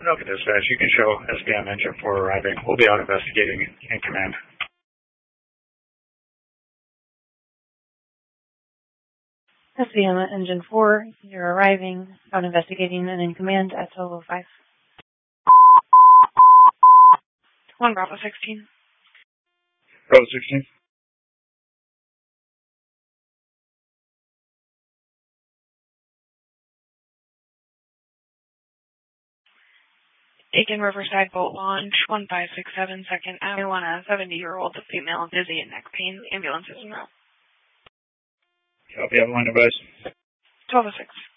Alpha Dispatch, you can show SBM Engine 4 arriving. We'll be out investigating in command. SBM Engine 4, you're arriving, out investigating, and in command at Solo 5. 1 Bravo 16. Bravo 16. Aiken Riverside boat launch, 1567 2nd Avenue, on a 70-year-old female, dizzy and neck pain. Ambulance is en route. Copy, have one advice. 1206.